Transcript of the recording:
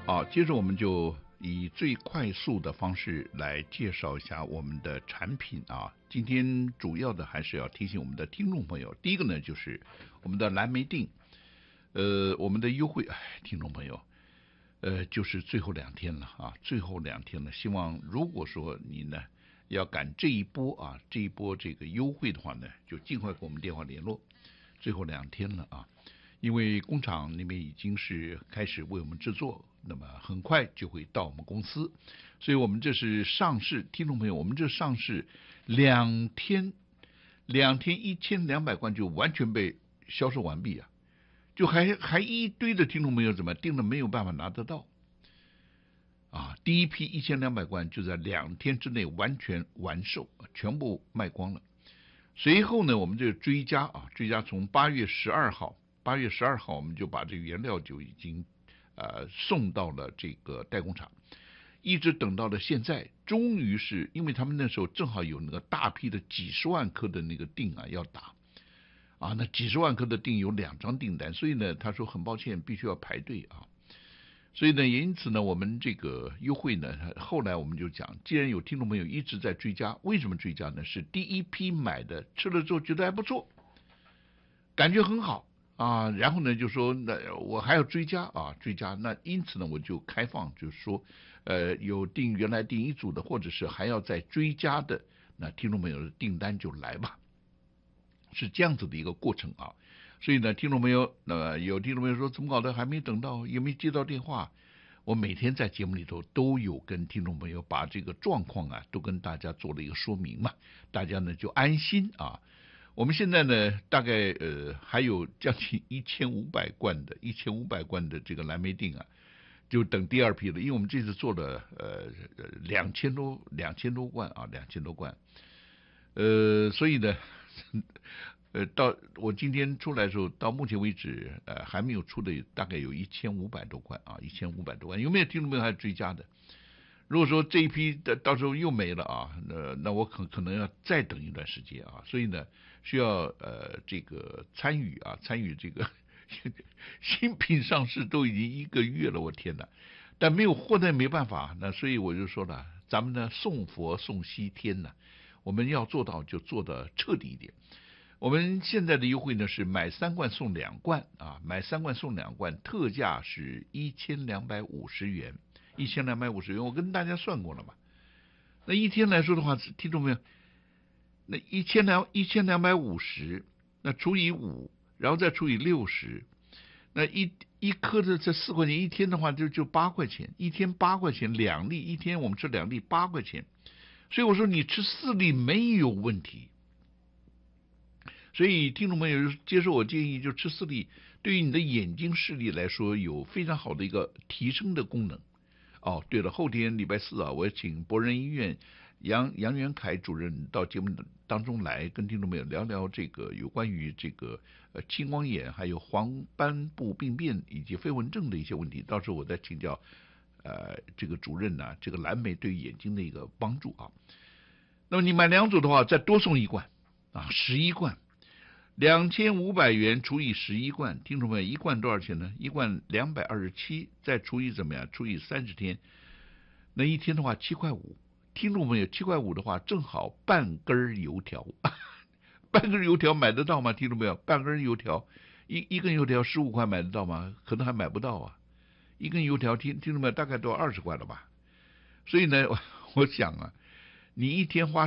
好，接着我们就以最快速的方式来介绍一下我们的产品啊。今天主要的还是要提醒我们的听众朋友，第一个呢就是我们的蓝莓定，我们的优惠，听众朋友，就是最后2天了啊，最后2天了。希望如果说你呢要赶这一波啊，这一波这个优惠的话呢，就尽快跟我们电话联络。最后2天了啊，因为工厂那边已经是开始为我们制作，那么很快就会到我们公司，所以我们这是上市，听众朋友，我们这上市2天1200罐就完全被销售完毕啊，就还一堆的听众朋友怎么订了没有办法拿得到啊？第一批1200罐就在2天之内完全完售，全部卖光了。随后呢，我们这个追加从8月12号我们就把这个原料就已经送到了这个代工厂，一直等到了现在，终于是因为他们那时候正好有那个大批的几十万颗的那个订啊要打啊，那几十万颗的订有2张订单，所以呢他说很抱歉必须要排队啊。所以呢，因此呢，我们这个优惠呢，后来我们就讲，既然有听众朋友一直在追加，为什么追加呢？是第一批买的，吃了之后觉得还不错，感觉很好啊，然后呢就说那我还要追加啊，追加，那因此呢我就开放，就是说，有原来订1组的，或者是还要再追加的，那听众朋友的订单就来吧，是这样子的一个过程啊。所以呢，听众朋友，有听众朋友说怎么搞的还没等到，也没接到电话。我每天在节目里头都有跟听众朋友把这个状况啊都跟大家做了一个说明嘛，大家呢就安心啊。我们现在呢大概还有将近1500罐的这个蓝莓定啊，就等第2批了，因为我们这次做了2000多罐啊，2000多罐，所以呢。到我今天出来的时候，到目前为止，还没有出的大概有1500多罐啊，1500多罐。有没有听众朋友还追加的？如果说这一批到时候又没了啊，那我可能要再等一段时间啊。所以呢，需要这个参与这个新品上市都已经1个月了，我天哪！但没有货那没办法，那所以我就说了，咱们呢送佛送西天呢，我们要做到就做得彻底一点。我们现在的优惠呢是买3罐送2罐啊，买3罐送2罐，特价是1250元，1250元，我跟大家算过了嘛。那一天来说的话，听众朋友，那1250，那除以5，然后再除以60，那一颗的这4块钱，一天的话就8块钱，一天8块钱2粒，一天我们吃2粒8块钱，所以我说你吃4粒没有问题。所以听众朋友接受我建议，就吃4粒，对于你的眼睛视力来说有非常好的一个提升的功能。哦，对了，后天礼拜4啊，我请博仁医院杨元凯主任到节目当中来，跟听众朋友聊聊这个有关于这个青光眼、还有黄斑部病变以及飞蚊症的一些问题。到时候我再请教这个主任呢，这个蓝莓对眼睛的一个帮助啊。那么你买2组的话，再多送1罐啊，11罐。2500元除以11罐，听众朋友，1罐多少钱呢？1罐227，再除以怎么样？除以30天，那一天的话7块5。听众朋友，7块5的话，正好半根油条，半根油条买得到吗？听众朋友，半根油条，一根油条15块买得到吗？可能还买不到啊。一根油条，听众朋友大概都要20块了吧？所以呢，我想啊，你一天花